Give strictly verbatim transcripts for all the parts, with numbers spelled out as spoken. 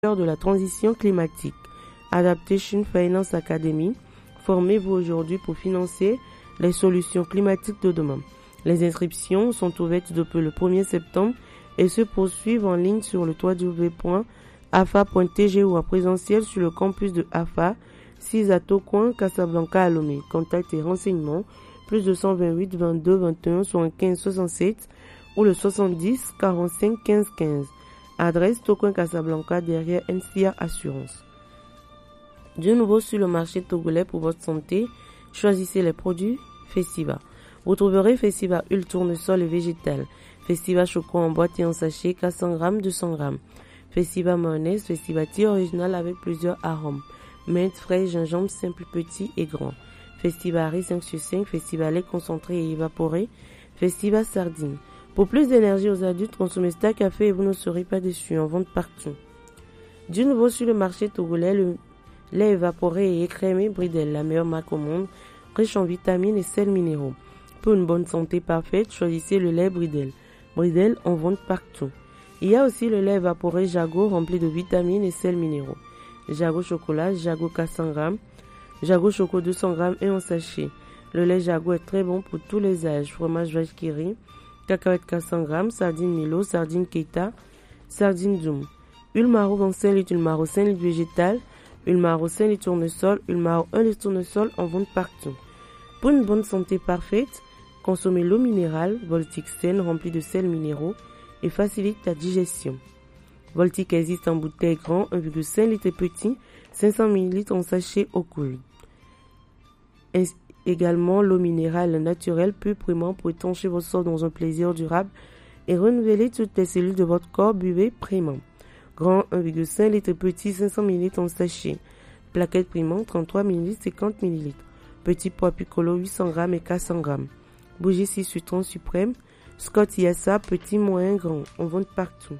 de la transition climatique. Adaptation Finance Academy, formez-vous aujourd'hui pour financer les solutions climatiques de demain. Les inscriptions sont ouvertes depuis le premier septembre et se poursuivent en ligne sur le w w w point a f a point t g ou en présentiel sur le campus de A F A, six à Tocoin, Casablanca à Lomé. Contact et renseignements, plus deux cent vingt-huit vingt-deux vingt et un soixante-quinze soixante-sept ou le soixante-dix quarante-cinq quinze quinze. Adresse Tocoin Casablanca derrière N C A Assurance. De nouveau sur le marché togolais pour votre santé, choisissez les produits Festiva. Vous trouverez Festiva Huile Tournesol et Végétal, Festiva Choco en boîte et en sachet, quatre cents grammes, deux cents grammes. Festiva Mayonnaise, Festiva Tea original avec plusieurs arômes, menthe, fraise, gingembre, simple, petit et grand. Festiva riz cinq sur cinq, Festiva lait concentré et évaporé, Festiva Sardine. Pour plus d'énergie aux adultes, consommez Star Café et vous ne serez pas déçus, en vente partout. Du nouveau sur le marché togolais, le lait évaporé et écrémé Bridel, la meilleure marque au monde, riche en vitamines et sels minéraux. Pour une bonne santé parfaite, choisissez le lait Bridel. Bridel en vente partout. Il y a aussi le lait évaporé Jago rempli de vitamines et sels minéraux. Jago chocolat, Jago quatre cents grammes, Jago choco deux cents grammes et en sachet. Le lait Jago est très bon pour tous les âges. Fromage vache qui rit, cacahuètes quatre cents grammes, sardines Milo, sardines Keita, sardines Zoom. Huile Maro vingt-cinq litres, huile Maro cinq litres végétale, huile Maro cinq litres tournesol, huile Maro un litre tournesol en vente partout. Pour une bonne santé parfaite, consommez l'eau minérale Voltic Sen remplie de sels minéraux et facilite la digestion. Voltic existe en bouteille grand un virgule cinq litres et petit, cinq cents millilitres en sachet au cool. Également l'eau minérale naturelle pure primant pour étancher votre sang dans un plaisir durable et renouveler toutes les cellules de votre corps. Buvez primant. Grand un virgule cinq litres et petit cinq cents millilitres en sachet. Plaquette primant trente-trois millilitres cinquante millilitres. Petit pois piccolo huit cents grammes et quatre cents grammes. Bougie six sur trente suprême. Scott Yassa petit moyen grand. On vend partout.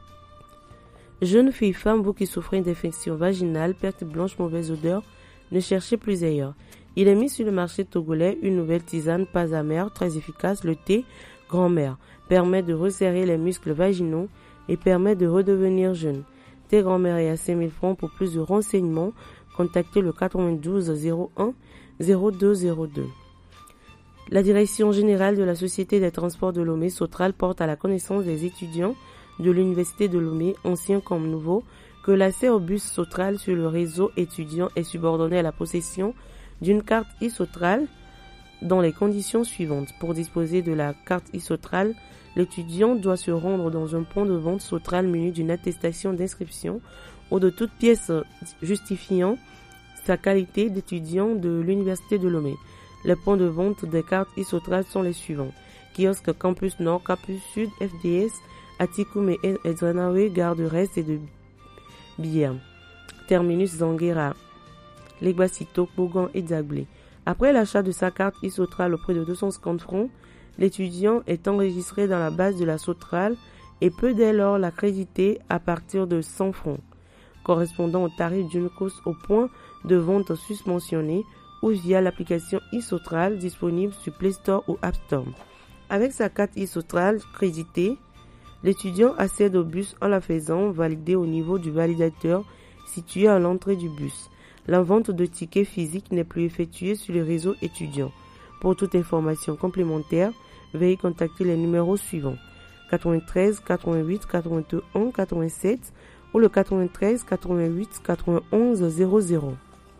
Jeunes filles, femmes, vous qui souffrez d'infections vaginales, perte blanche, mauvaise odeur, ne cherchez plus ailleurs. Il est mis sur le marché togolais une nouvelle tisane pas amère, très efficace, le thé grand-mère. Permet de resserrer les muscles vaginaux et permet de redevenir jeune. Thé grand-mère est à cinq mille francs. Pour plus de renseignements, contactez le quatre-vingt-douze zéro un zéro deux zéro deux. La direction générale de la Société des transports de Lomé, Sotral, porte à la connaissance des étudiants de l'Université de Lomé, anciens comme nouveaux, que l'accès au bus Sotral sur le réseau étudiant est subordonné à la possession d'une carte e-Sotral dans les conditions suivantes. Pour disposer de la carte e-Sotral, l'étudiant doit se rendre dans un point de vente Sotral muni d'une attestation d'inscription ou de toute pièce justifiant sa qualité d'étudiant de l'Université de Lomé. Les points de vente des cartes e-Sotral sont les suivants. Kiosque Campus Nord, Campus Sud, F D S, Atikoum et Edranawe, Gare de Rest et de Bia. Terminus Zanguera, Legbasito, Bogan et Dzaglé. Après l'achat de sa carte e-Sotral au prix de deux cent cinquante francs, l'étudiant est enregistré dans la base de la Sotral et peut dès lors l'accréditer à partir de cent francs, correspondant au tarif d'une course au point de vente susmentionné ou via l'application e-Sotral disponible sur Play Store ou App Store. Avec sa carte e-Sotral créditée, l'étudiant accède au bus en la faisant valider au niveau du validateur situé à l'entrée du bus. La vente de tickets physiques n'est plus effectuée sur le réseau étudiant. Pour toute information complémentaire, veuillez contacter les numéros suivants: quatre-vingt-treize quatre-vingt-huit quatre-vingt-un quatre-vingt-sept ou le quatre-vingt-treize quatre-vingt-huit quatre-vingt-onze zéro zéro.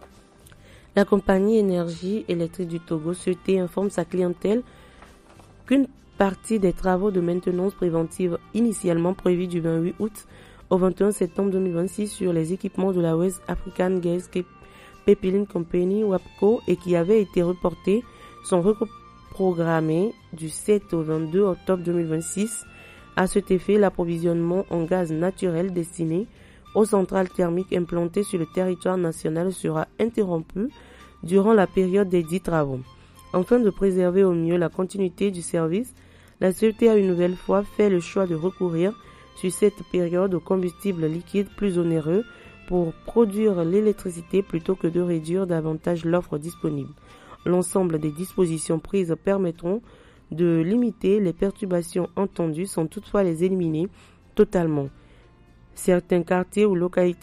La compagnie Énergie électrique du Togo, C E T, informe sa clientèle qu'une partie des travaux de maintenance préventive initialement prévus du vingt-huit août au vingt et un septembre deux mille vingt-six sur les équipements de la West African Gas Pipeline Company WAPCO et qui avaient été reportés sont reprogrammés du sept au vingt-deux octobre deux mille vingt-six. À cet effet, l'approvisionnement en gaz naturel destiné aux centrales thermiques implantées sur le territoire national sera interrompu durant la période des dix travaux. Afin de préserver au mieux la continuité du service, la C E T a une nouvelle fois fait le choix de recourir sur cette période au combustible liquide plus onéreux pour produire l'électricité plutôt que de réduire davantage l'offre disponible. L'ensemble des dispositions prises permettront de limiter les perturbations entendues sans toutefois les éliminer totalement. Certains quartiers ou localités